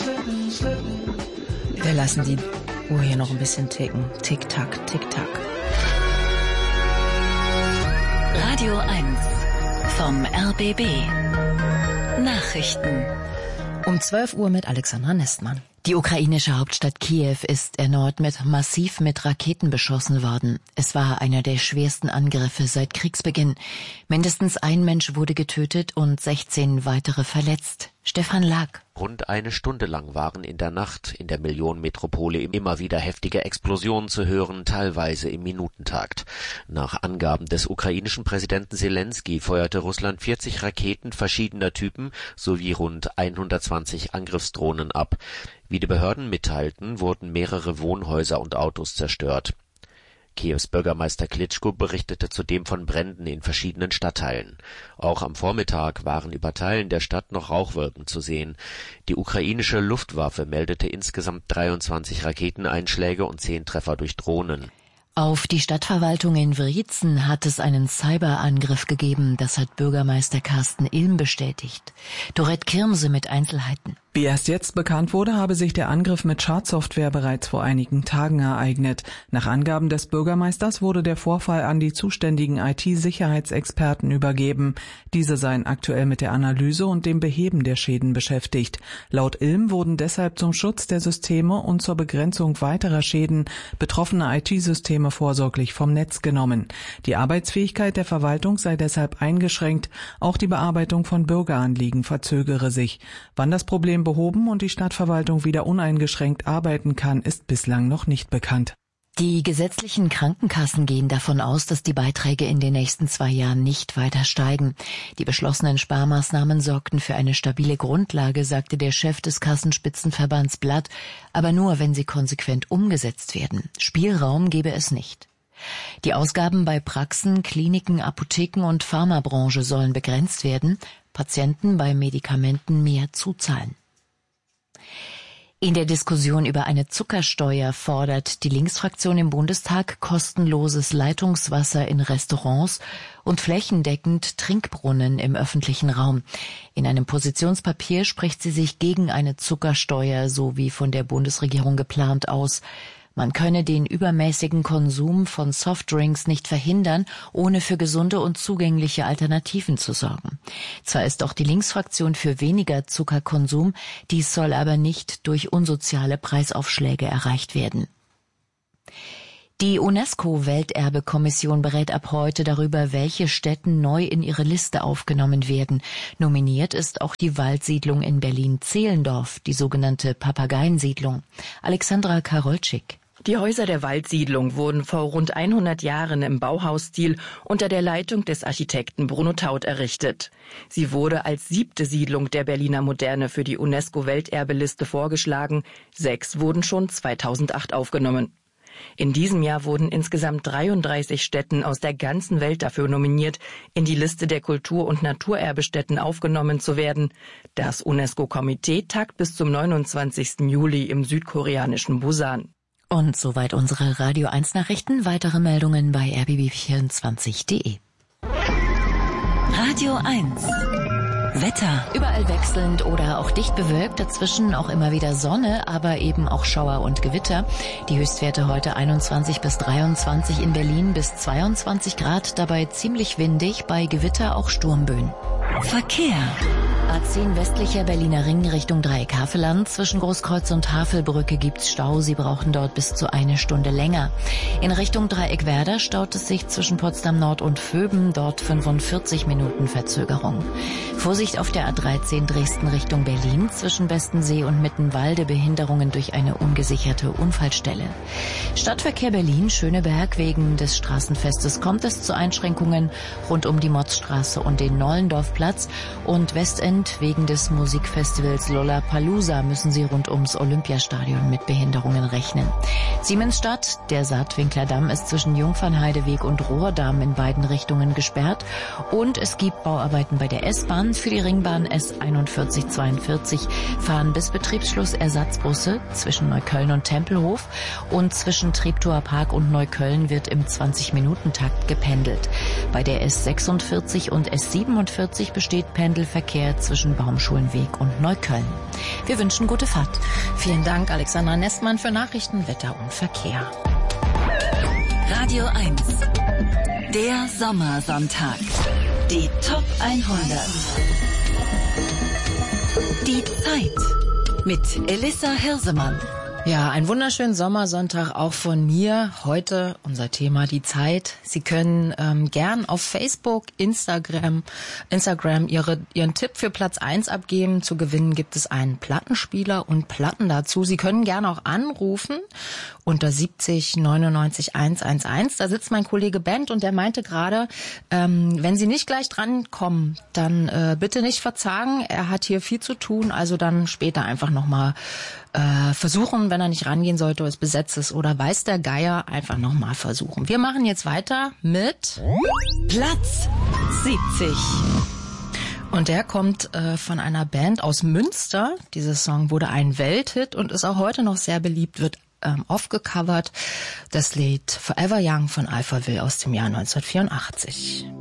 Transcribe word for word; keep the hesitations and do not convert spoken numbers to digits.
Wir lassen die Uhr hier noch ein bisschen ticken. Tick-Tack, Tick-Tack. Radio eins vom R B B. Nachrichten. Um zwölf Uhr mit Alexandra Nestmann. Die ukrainische Hauptstadt Kiew ist erneut mit massiv mit Raketen beschossen worden. Es war einer der schwersten Angriffe seit Kriegsbeginn. Mindestens ein Mensch wurde getötet und sechzehn weitere verletzt. Stefan Lag. Rund eine Stunde lang waren in der Nacht in der Millionenmetropole immer wieder heftige Explosionen zu hören, teilweise im Minutentakt. Nach Angaben des ukrainischen Präsidenten Selensky feuerte Russland vierzig Raketen verschiedener Typen sowie rund hundertzwanzig Angriffsdrohnen ab. Wie die Behörden mitteilten, wurden mehrere Wohnhäuser und Autos zerstört. Kiews Bürgermeister Klitschko berichtete zudem von Bränden in verschiedenen Stadtteilen. Auch am Vormittag waren über Teilen der Stadt noch Rauchwolken zu sehen. Die ukrainische Luftwaffe meldete insgesamt dreiundzwanzig Raketeneinschläge und zehn Treffer durch Drohnen. Auf die Stadtverwaltung in Wriezen hat es einen Cyberangriff gegeben, das hat Bürgermeister Carsten Ilm bestätigt. Dorette Kirmse mit Einzelheiten. Wie erst jetzt bekannt wurde, habe sich der Angriff mit Schadsoftware bereits vor einigen Tagen ereignet. Nach Angaben des Bürgermeisters wurde der Vorfall an die zuständigen I T-Sicherheitsexperten übergeben. Diese seien aktuell mit der Analyse und dem Beheben der Schäden beschäftigt. Laut Ilm wurden deshalb zum Schutz der Systeme und zur Begrenzung weiterer Schäden betroffene I T-Systeme vorsorglich vom Netz genommen. Die Arbeitsfähigkeit der Verwaltung sei deshalb eingeschränkt. Auch die Bearbeitung von Bürgeranliegen verzögere sich. Wann das Problem behoben und die Stadtverwaltung wieder uneingeschränkt arbeiten kann, ist bislang noch nicht bekannt. Die gesetzlichen Krankenkassen gehen davon aus, dass die Beiträge in den nächsten zwei Jahren nicht weiter steigen. Die beschlossenen Sparmaßnahmen sorgten für eine stabile Grundlage, sagte der Chef des Kassenspitzenverbands Blatt, aber nur, wenn sie konsequent umgesetzt werden. Spielraum gebe es nicht. Die Ausgaben bei Praxen, Kliniken, Apotheken und Pharmabranche sollen begrenzt werden, Patienten bei Medikamenten mehr zuzahlen. In der Diskussion über eine Zuckersteuer fordert die Linksfraktion im Bundestag kostenloses Leitungswasser in Restaurants und flächendeckend Trinkbrunnen im öffentlichen Raum. In einem Positionspapier spricht sie sich gegen eine Zuckersteuer, so wie von der Bundesregierung geplant, aus. Man könne den übermäßigen Konsum von Softdrinks nicht verhindern, ohne für gesunde und zugängliche Alternativen zu sorgen. Zwar ist auch die Linksfraktion für weniger Zuckerkonsum, dies soll aber nicht durch unsoziale Preisaufschläge erreicht werden. Die UNESCO-Welterbekommission berät ab heute darüber, welche Stätten neu in ihre Liste aufgenommen werden. Nominiert ist auch die Waldsiedlung in Berlin-Zehlendorf, die sogenannte Papageiensiedlung. Alexandra Karolczyk. Die Häuser der Waldsiedlung wurden vor rund hundert Jahren im Bauhausstil unter der Leitung des Architekten Bruno Taut errichtet. Sie wurde als siebte Siedlung der Berliner Moderne für die UNESCO-Welterbeliste vorgeschlagen. Sechs wurden schon zweitausendacht aufgenommen. In diesem Jahr wurden insgesamt dreiunddreißig Stätten aus der ganzen Welt dafür nominiert, in die Liste der Kultur- und Naturerbestätten aufgenommen zu werden. Das UNESCO-Komitee tagt bis zum neunundzwanzigsten Juli im südkoreanischen Busan. Und soweit unsere Radio eins Nachrichten. Weitere Meldungen bei r b b vierundzwanzig punkt de. Radio eins. Wetter. Überall wechselnd oder auch dicht bewölkt, dazwischen auch immer wieder Sonne, aber eben auch Schauer und Gewitter. Die Höchstwerte heute einundzwanzig bis dreiundzwanzig, in Berlin bis zweiundzwanzig Grad, dabei ziemlich windig, bei Gewitter auch Sturmböen. Verkehr. A zehn westlicher Berliner Ring Richtung Dreieck-Havelland. Zwischen Großkreuz und Havelbrücke gibt's Stau. Sie brauchen dort bis zu eine Stunde länger. In Richtung Dreieck-Werder staut es sich zwischen Potsdam Nord und Vöben. Dort fünfundvierzig Minuten Verzögerung. Vorsicht auf der A dreizehn Dresden Richtung Berlin. Zwischen Bestensee und Mittenwalde Behinderungen durch eine ungesicherte Unfallstelle. Stadtverkehr Berlin, Schöneberg. Wegen des Straßenfestes kommt es zu Einschränkungen rund um die Motzstraße und den Nollendorfplatz. Und Westend wegen des Musikfestivals Lollapalooza müssen sie rund ums Olympiastadion mit Behinderungen rechnen. Siemensstadt, der Saatwinkler Damm ist zwischen Jungfernheideweg und Rohrdamm in beiden Richtungen gesperrt. Und es gibt Bauarbeiten bei der S-Bahn. Viel für die Ringbahn S einundvierzig zweiundvierzig fahren bis Betriebsschluss Ersatzbusse zwischen Neukölln und Tempelhof und zwischen Treptower Park und Neukölln wird im zwanzig-Minuten-Takt gependelt. Bei der S sechsundvierzig und S siebenundvierzig besteht Pendelverkehr zwischen Baumschulenweg und Neukölln. Wir wünschen gute Fahrt. Vielen Dank, Alexandra Nestmann, für Nachrichten, Wetter und Verkehr. Radio eins. Der Sommersonntag. Die Top hundert. Die Zeit. Mit Elissa Hirsemann. Ja, einen wunderschönen Sommersonntag auch von mir. Heute unser Thema die Zeit. Sie können ähm, gern auf Facebook, Instagram, Instagram ihre, Ihren Tipp für Platz eins abgeben. Zu gewinnen gibt es einen Plattenspieler und Platten dazu. Sie können gerne auch anrufen unter siebzig neunundneunzig hundertelf. Da sitzt mein Kollege Bent und der meinte gerade, ähm, wenn Sie nicht gleich drankommen, dann äh, bitte nicht verzagen. Er hat hier viel zu tun, also dann später einfach nochmal äh, versuchen, wenn er nicht rangehen sollte, es besetzt ist oder weiß der Geier, einfach nochmal versuchen. Wir machen jetzt weiter mit Platz siebzig. Und der kommt äh, von einer Band aus Münster. Dieser Song wurde ein Welthit und ist auch heute noch sehr beliebt, wird ähm, oft gecovert. Das Lied Forever Young von Alphaville aus dem Jahr neunzehnhundertvierundachtzig.